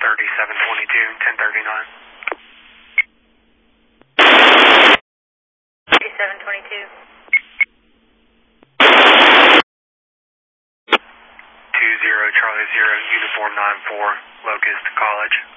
3722, 1039. 3722. 20 Charlie 0, Uniform 94, Locust College.